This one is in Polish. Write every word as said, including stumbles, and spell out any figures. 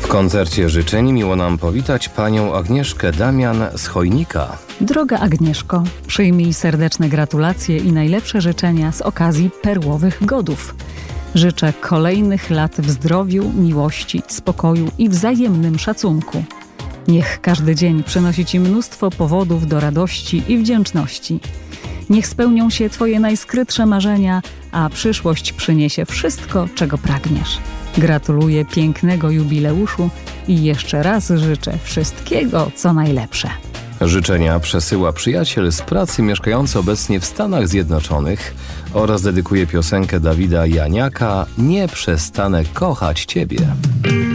koncercie życzeń miło nam powitać panią Agnieszkę Damian z Chojnika. Droga Agnieszko, przyjmij serdeczne gratulacje i najlepsze życzenia z okazji Perłowych Godów. Życzę kolejnych lat w zdrowiu, miłości, spokoju i wzajemnym szacunku. Niech każdy dzień przynosi Ci mnóstwo powodów do radości i wdzięczności. Niech spełnią się Twoje najskrytsze marzenia, a przyszłość przyniesie wszystko, czego pragniesz. Gratuluję pięknego jubileuszu i jeszcze raz życzę wszystkiego, co najlepsze. Życzenia przesyła przyjaciel z pracy mieszkający obecnie w Stanach Zjednoczonych oraz dedykuje piosenkę Dawida Janiaka „Nie przestanę kochać Ciebie”.